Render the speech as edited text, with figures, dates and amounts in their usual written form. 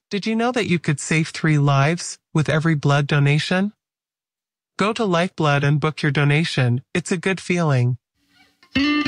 Did you know that you could save 3 lives with every blood donation? Go to Lifeblood and book your donation. It's a good feeling.